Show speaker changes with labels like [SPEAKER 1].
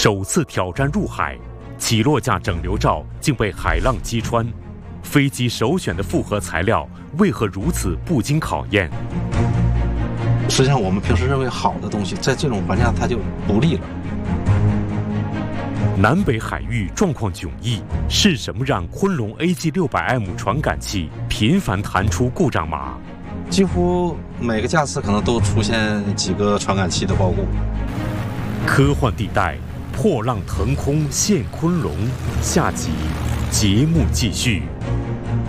[SPEAKER 1] 首次挑战入海，起落架整流罩竟被海浪击穿。飞机首选的复合材料为何如此不经考验？
[SPEAKER 2] 实际上，我们平时认为好的东西，在这种环境下它就不利了。
[SPEAKER 1] 南北海域状况迥异，是什么让昆龙 AG600M 传感器频繁弹出故障码？
[SPEAKER 2] 几乎每个架次可能都出现几个传感器的包故。
[SPEAKER 1] 科幻地带，破浪腾空现昆龙。下集节目继续。